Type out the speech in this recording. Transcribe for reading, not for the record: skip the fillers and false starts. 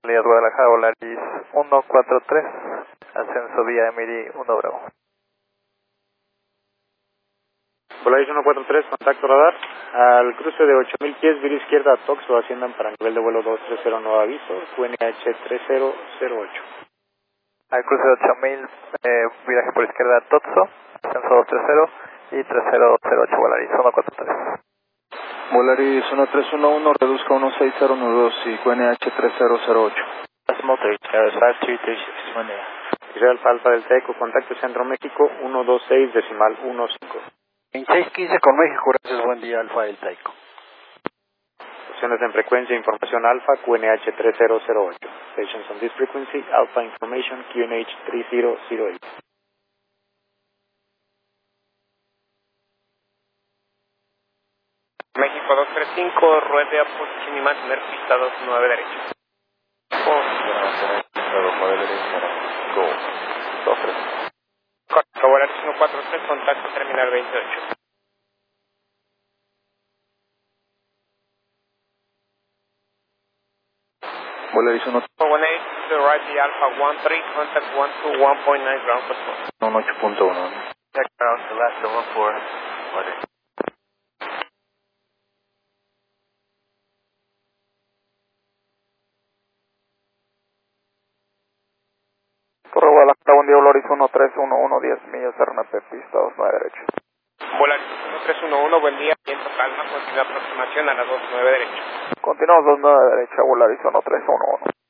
Línea Guadalajara, Volaris 143, ascenso vía Emiri 1 Bravo. Volaris 143, contacto radar. Al cruce de 8000 pies, vía izquierda a Toxo, asciendan para nivel de vuelo 230, nuevo aviso, QNH 3008. Al cruce de 8000, viraje por izquierda a Totso, ascenso 230 y 3008, Volaris 143. Volaris 1311, reduzca 16012 y QNH 3008. Motor, Tower 5336, buen día. Israel Alfa del Teco, contacto Centro México 126.15. 2615 con México, gracias, buen día, Alfa del Taico. Opciones en frecuencia, información Alfa, QNH 3008. Stations on this frequency, Alpha Information, QNH 3008. México 235, ruede a posición y mantener pista 29 derecha. 29 derecha, go. 23. Correcto, Volaris 143, contacto terminal 28. Volaris 18 to right the Alpha 13, contact 121.9 ground control. 18.1. Check ground, Alaska 14, Volaris. Torre Guadalajara, buen día, Volaris 1311, 10 millas, RNP, pista 29 derecha. Volaris 1311, buen día, viento calma, continúa aproximación a la 29 derecha. Continuamos 29 derecha, Volaris 1311.